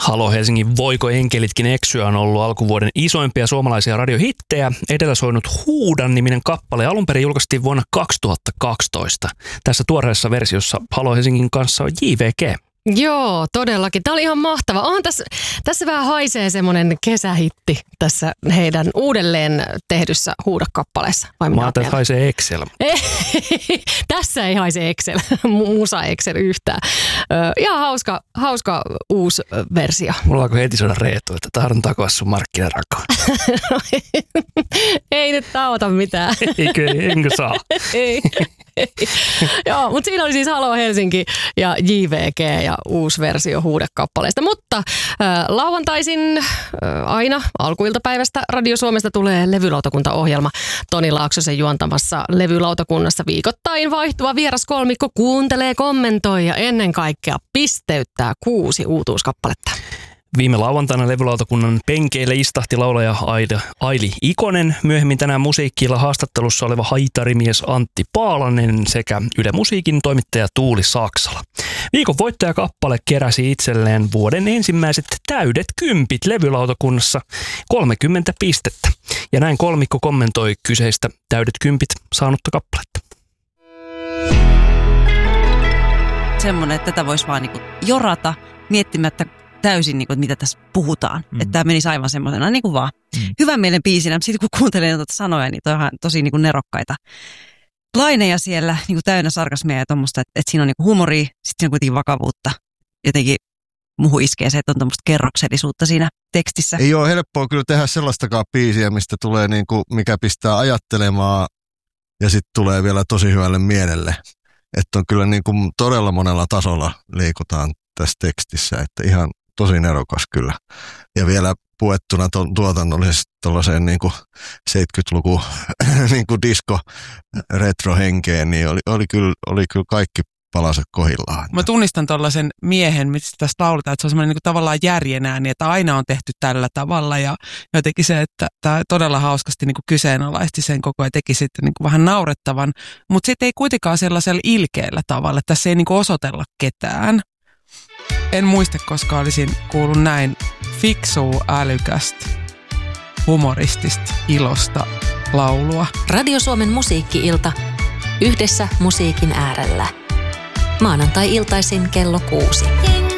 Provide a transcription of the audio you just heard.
Halo Helsingin Voiko enkelitkin eksyä on ollut alkuvuoden isoimpia suomalaisia radiohittejä. Edellä soinut Huudan-niminen kappale alun perin julkaistiin vuonna 2012. Tässä tuoreessa versiossa Halo Helsingin kanssa on JVG. Joo, todellakin. Tämä oli ihan mahtava. Tässä vähän haisee semmoinen kesähitti tässä heidän uudelleen tehdyssä Huuda-kappaleessa. Mä ajattelin, että haisee Excel. Tässä ei haise Excel, musa Excel yhtään. Ihan hauska uusi versio. Mulla alkoi heti soida Reetu, että tahdon takoa sun markkinarakoon. Ei nyt tauota mitään. Enkö saa? Ei. Joo, mutta siinä oli siis Halo Helsinki ja JVG ja uusi versio Huude-kappaleesta. Mutta lauantaisin aina alkuiltapäivästä Radio Suomesta tulee levylautakuntaohjelma. Toni Laaksosen juontamassa levylautakunnassa viikoittain vaihtuva vieraskolmikko kuuntelee, kommentoi ja ennen kaikkea pisteyttää 6 uutuuskappaletta. Viime lauantaina levylautakunnan penkeille istahti laulaja Aili Ikonen, myöhemmin tänään Musiikki-illan haastattelussa oleva haitarimies Antti Paalanen sekä Yle Musiikin toimittaja Tuuli Saksala. Viikon voittajakappale keräsi itselleen vuoden ensimmäiset täydet 10 levylautakunnassa 30 pistettä. Ja näin kolmikko kommentoi kyseistä täydet 10 saanutta kappaletta. Semmoinen, että tätä voisi vaan niinku jorata miettimättä täysin, että mitä tässä puhutaan. Että tämä menisi aivan semmoisena niin kuin vaan hyvän mielen biisinä. Mutta sitten kun kuuntelee noita sanoja, niin on tosi niin kuin nerokkaita laineja siellä, niin kuin täynnä sarkasmia ja tuommoista, että siinä on niin kuin humoria, sitten siinä on kuitenkin vakavuutta. Jotenkin muuhun iskee se, että on tuommoista kerroksellisuutta siinä tekstissä. Ei ole helppoa kyllä tehdä sellaistakaan biisiä, mistä tulee niin kuin, mikä pistää ajattelemaan ja sitten tulee vielä tosi hyvälle mielelle. Että on kyllä niin kuin todella monella tasolla liikutaan tässä tekstissä, että ihan tosi nerokas kyllä. Ja vielä puettuna tuotannollisesti tuollaiseen niin kuin 70-luku niin kuin disco-retro-henkeen, niin oli kyllä kaikki palaset kohdillaan. Mä tunnistan tuollaisen miehen, mistä tästä lauletaan, että se on semmoinen niin kuin tavallaan järjenääni, että aina on tehty tällä tavalla ja jotenkin se, että tämä todella hauskasti niin kuin kyseenalaisti sen koko ja teki sitten niin kuin vähän naurettavan, mutta sitten ei kuitenkaan sellaisella ilkeällä tavalla, että tässä ei niin kuin osoitella ketään. En muista, koska olisin kuullut näin fiksua, älykästä, humoristista, ilosta laulua. Radio Suomen musiikki-ilta. Yhdessä musiikin äärellä. Maanantai-iltaisin kello 6.